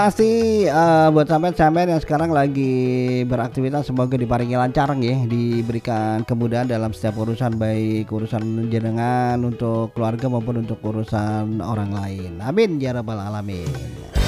Pasti, buat sampean-sampean yang sekarang lagi beraktivitas semoga diparingi lancar nggih, diberikan kemudahan dalam setiap urusan, baik urusan jenengan, untuk keluarga maupun untuk urusan orang lain. Amin ya rabbal alamin.